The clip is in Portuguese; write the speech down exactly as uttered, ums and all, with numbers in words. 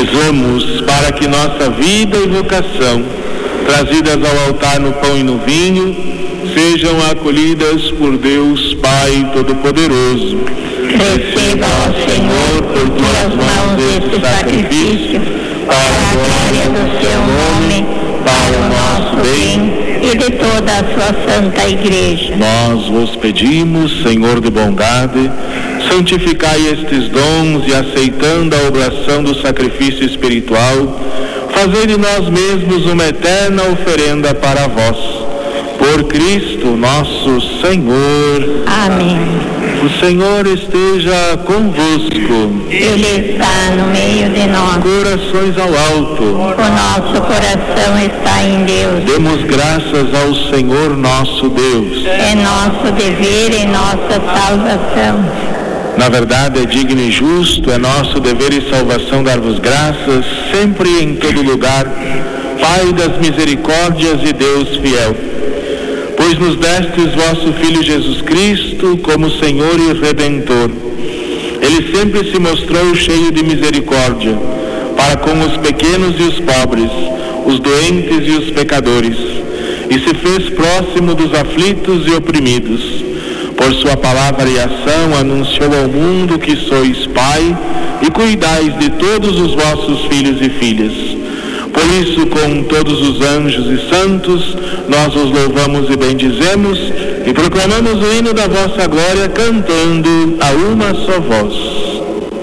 Rezamos para que nossa vida e vocação, trazidas ao altar no pão e no vinho, sejam acolhidas por Deus Pai Todo-Poderoso. Receba, ó Senhor, por tuas mãos este sacrifício, para a glória do seu nome, para o nosso bem e de toda a sua santa Igreja. Nós vos pedimos, Senhor de bondade, santificai estes dons e, aceitando a oblação do sacrifício espiritual, fazei de nós mesmos uma eterna oferenda para vós. Por Cristo nosso Senhor. Amém. O Senhor esteja convosco. Ele está no meio de nós. Corações ao alto. O nosso coração está em Deus. Demos graças ao Senhor nosso Deus. É nosso dever e nossa salvação. Na verdade, é digno e justo, é nosso dever e salvação dar-vos graças, sempre e em todo lugar, Pai das misericórdias e Deus fiel. Pois nos destes vosso Filho Jesus Cristo como Senhor e Redentor. Ele sempre se mostrou cheio de misericórdia, para com os pequenos e os pobres, os doentes e os pecadores, e se fez próximo dos aflitos e oprimidos. Por sua palavra e ação anunciou ao mundo que sois Pai e cuidais de todos os vossos filhos e filhas. Por isso, com todos os anjos e santos, nós os louvamos e bendizemos e proclamamos o hino da vossa glória cantando a uma só voz.